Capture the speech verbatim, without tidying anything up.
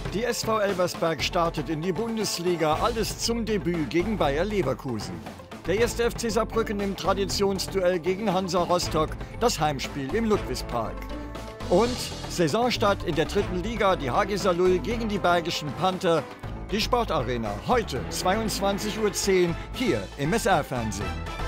Die S V Elversberg startet in die Bundesliga, alles zum Debüt gegen Bayer Leverkusen. Der erste F C Saarbrücken im Traditionsduell gegen Hansa Rostock, das Heimspiel im Ludwigspark. Und Saisonstart in der dritten Liga, die H G Saarlouis gegen die Bergischen Panther. Die Sportarena, heute zweiundzwanzig Uhr zehn, hier im S R-Fernsehen.